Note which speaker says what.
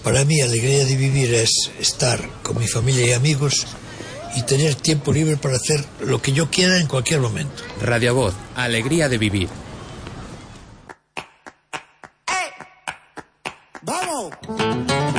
Speaker 1: Para mí, alegría de vivir es estar con mi familia y amigos y tener tiempo libre para hacer lo que yo quiera en cualquier momento.
Speaker 2: Radio Voz, alegría de vivir.
Speaker 3: ¡Vamos!